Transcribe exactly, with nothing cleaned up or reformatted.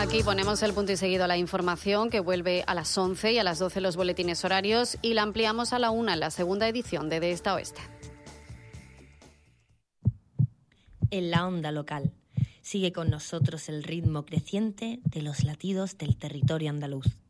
Aquí ponemos el punto y seguido a la información, que vuelve a las once y a las doce los boletines horarios, y la ampliamos a la una en la segunda edición de De Este a Oeste. En la onda local. Sigue con nosotros el ritmo creciente de los latidos del territorio andaluz.